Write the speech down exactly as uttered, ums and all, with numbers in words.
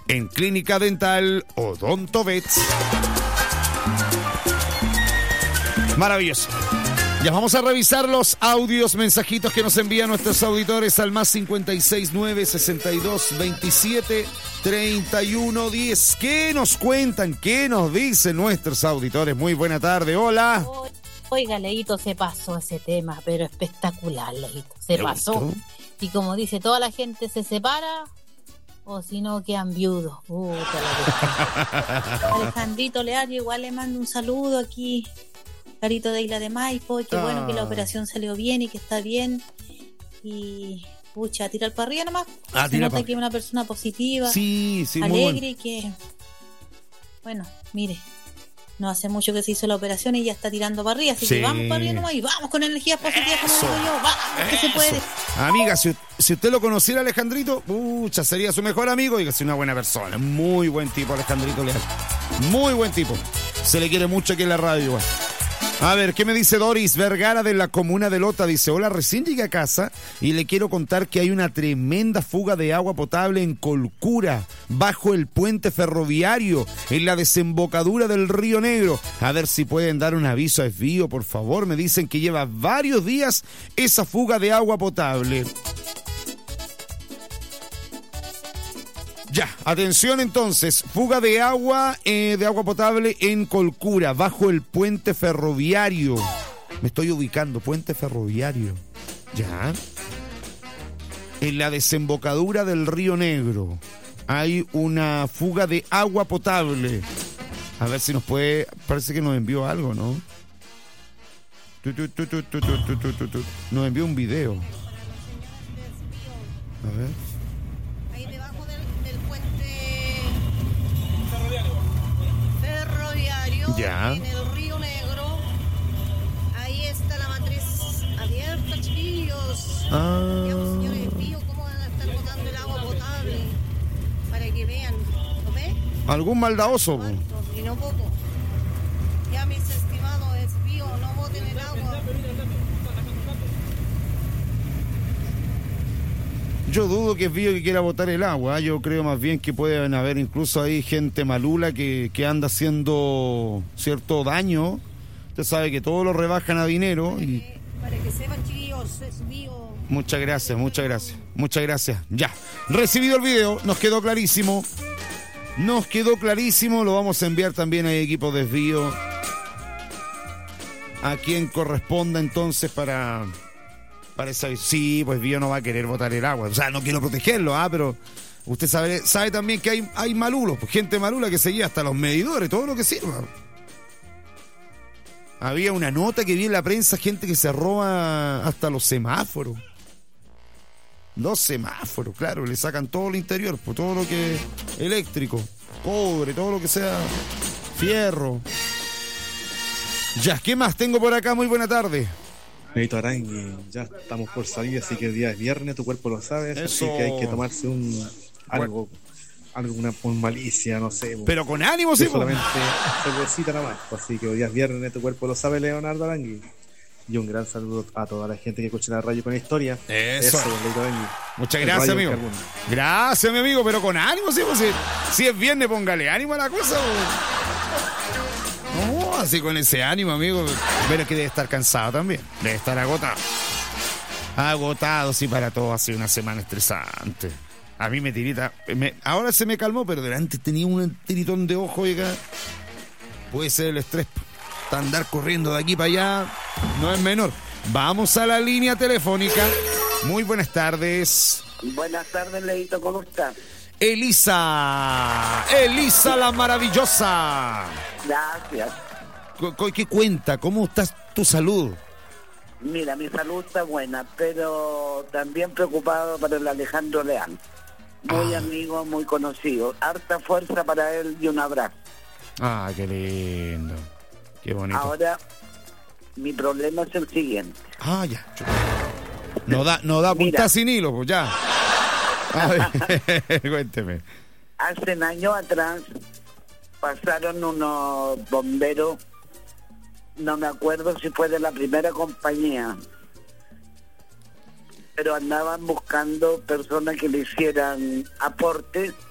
en Clínica Dental Odontovet. Maravilloso. Ya vamos a revisar los audios, mensajitos que nos envían nuestros auditores al más cincuenta y seis nueve, sesenta y dos, veintisiete, treinta y uno, diez. ¿Qué nos cuentan? ¿Qué nos dicen nuestros auditores? Muy buena tarde, hola. Oiga, Leito, se pasó ese tema, pero espectacular, Leito. Se pasó. Gustó? Y como dice, toda la gente se separa o si no quedan viudos. Puta la Alejandrito Leario, igual le mando un saludo aquí. Carito de Isla de Maipo, qué ah. bueno que la operación salió bien y que está bien. Y, pucha, tirar para arriba nomás. Ah, Se nota pa... que es una persona positiva, sí, sí, alegre, muy bueno. Y que, bueno, mire, no hace mucho que se hizo la operación y ya está tirando para arriba. Así sí. que vamos para arriba nomás y vamos con energías positivas, como digo yo. Vamos, que se puede. Amiga, si, si usted lo conociera, Alejandrito, pucha, sería su mejor amigo y que es una buena persona. Muy buen tipo, Alejandrito Leal. Muy buen tipo. Se le quiere mucho aquí en la radio, igual. A ver, ¿qué me dice Doris Vergara de la comuna de Lota? Dice, hola, recién llegué a casa y le quiero contar que hay una tremenda fuga de agua potable en Colcura, bajo el puente ferroviario, en la desembocadura del Río Negro. A ver si pueden dar un aviso a Esbío, por favor. Me dicen que lleva varios días esa fuga de agua potable. Ya, atención entonces, fuga de agua, eh, de agua potable en Colcura, bajo el puente ferroviario. Me estoy ubicando, puente ferroviario. Ya. En la desembocadura del Río Negro hay una fuga de agua potable. A ver si nos puede, parece que nos envió algo, ¿no? Tu, tu, tu, tu, tu, tu, tu, tu, tu. Nos envió un video. A ver. Ya. En el Río Negro, ahí está la matriz abierta, chiquillos. Ah. Digamos, señores, tío, cómo van a estar botando el agua potable para que vean, ¿lo ves? Algún maldadoso. Y no poco. Ya, mis estimados espíos, no boten el agua. Yo dudo que es Esbío que quiera botar el agua. Yo creo más bien que pueden haber incluso ahí gente malula que, que anda haciendo cierto daño. Usted sabe que todo lo rebajan a dinero. Para, y... que, para que sepan, chiquillos, Esbío. Muchas gracias, muchas gracias. Muchas gracias. Ya. Recibido el video, nos quedó clarísimo. Nos quedó clarísimo. Lo vamos a enviar también al equipo de Esbío. A quien corresponda entonces para... Para esa... Sí, pues Esbío no va a querer botar el agua. O sea, no quiero protegerlo, ¿ah? Pero usted sabe, sabe también que hay, hay malulos, pues, gente malula que se lleva hasta los medidores, todo lo que sirva. Había una nota que vi en la prensa, gente que se roba hasta los semáforos. Los semáforos, claro, le sacan todo el interior, pues, todo lo que es eléctrico, cobre, todo lo que sea fierro. Ya, ¿qué más tengo por acá? Muy buena tarde. Leito Arangui, ya estamos por salir, así que el día es viernes, tu cuerpo lo sabe, Eso. así que hay que tomarse un algo, bueno. algo una, un malicia, no sé. Pero con ánimo, sí. Solamente cervecita nada más, así que hoy día es viernes, tu cuerpo lo sabe, Leonardo Arangui. Y un gran saludo a toda la gente que escucha la radio con la historia. Eso. Eso, Leito Arangui. Muchas gracias, amigo. Gracias, mi amigo, pero con ánimo, sí, pues, si, si es viernes, póngale ánimo a la cosa, pues. No, así con ese ánimo, amigo. Pero es que debe estar cansado también. Debe estar agotado. Agotado, sí, para todo. Ha sido una semana estresante. A mí me tirita. Me, ahora se me calmó, pero delante tenía un tiritón de ojo, oiga. Puede ser el estrés. Andar corriendo de aquí para allá no es menor. Vamos a la línea telefónica. Muy buenas tardes. Buenas tardes, Leito, ¿cómo estás? Elisa, Elisa la maravillosa. Gracias. ¿Qué cuenta? ¿Cómo está tu salud? Mira, mi salud está buena, pero también preocupado para el Alejandro Leal. Muy ah. amigo, muy conocido. Harta fuerza para él y un abrazo. Ah, qué lindo. Qué bonito. Ahora, mi problema es el siguiente. Ah, ya. No da, no da punta sin hilo, pues ya. A ver, cuénteme. Hace un año atrás pasaron unos bomberos, no me acuerdo si fue de la primera compañía, pero andaban buscando personas que le hicieran aportes